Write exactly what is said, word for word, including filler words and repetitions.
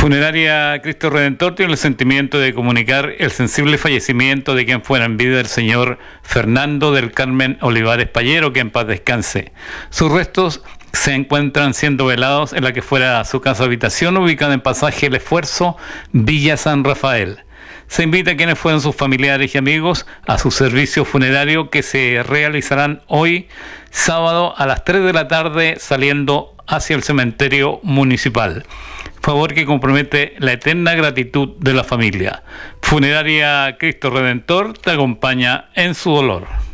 Funeraria Cristo Redentor tiene el sentimiento de comunicar el sensible fallecimiento de quien fuera en vida el señor Fernando del Carmen Olivares Pallero, que en paz descanse. Sus restos se encuentran siendo velados en la que fuera su casa habitación, ubicada en Pasaje El Esfuerzo, Villa San Rafael. Se invita a quienes fueron sus familiares y amigos a su servicio funerario, que se realizarán hoy sábado a las tres de la tarde saliendo hacia el cementerio municipal. Favor que compromete la eterna gratitud de la familia. Funeraria Cristo Redentor te acompaña en su dolor.